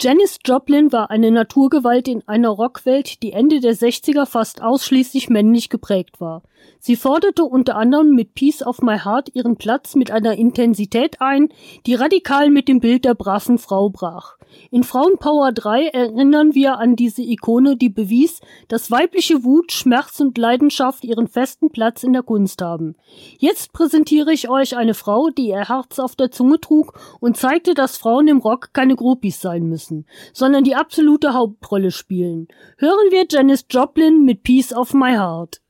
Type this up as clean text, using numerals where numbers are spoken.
Janis Joplin war eine Naturgewalt in einer Rockwelt, die Ende der 60er fast ausschließlich männlich geprägt war. Sie forderte unter anderem mit Piece of My Heart ihren Platz mit einer Intensität ein, die radikal mit dem Bild der braven Frau brach. In Frauenpower 3 erinnern wir an diese Ikone, die bewies, dass weibliche Wut, Schmerz und Leidenschaft ihren festen Platz in der Kunst haben. Jetzt präsentiere ich euch eine Frau, die ihr Herz auf der Zunge trug und zeigte, dass Frauen im Rock keine Groupies sein müssen, sondern die absolute Hauptrolle spielen. Hören wir Janis Joplin mit Piece of My Heart.